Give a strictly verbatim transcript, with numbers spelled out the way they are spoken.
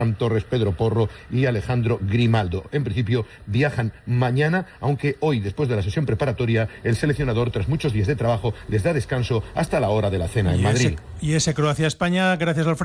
Torres, Pedro Porro y Alejandro Grimaldo. En principio viajan mañana, aunque hoy, después de la sesión preparatoria, el seleccionador, tras muchos días de trabajo, les da descanso hasta la hora de la cena en Madrid. Y ese Croacia-España, gracias Alfredo.